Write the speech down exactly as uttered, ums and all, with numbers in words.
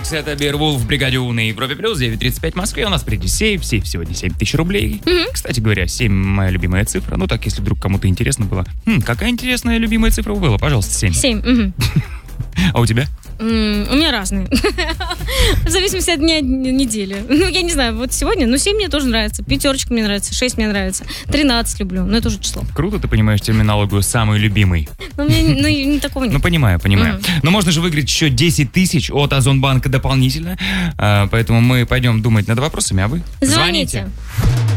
Макс, это Бирвулф в бригаде У на Европе Плюс, девять тридцать пять в Москве. У нас впереди сейф, сейф сегодня семь тысяч рублей. Mm-hmm. Кстати говоря, семь моя любимая цифра. Ну так, если вдруг кому-то интересно было. Хм, какая интересная любимая цифра была? Пожалуйста, семь. семь. Угу. А у тебя? Mm, у меня разные. В зависимости от дня недели. Ну, я не знаю, вот сегодня, ну, семь мне тоже нравится, пятерочка мне нравится, шесть мне нравится, тринадцать люблю, но это уже число. Круто, ты понимаешь терминологию «самый любимый». Ну, у меня ну, не такого нет. Ну, понимаю, понимаю. Mm-hmm. Но можно же выиграть еще десять тысяч от Озонбанка дополнительно, а, поэтому мы пойдем думать над вопросами, а вы? Звоните. Звоните.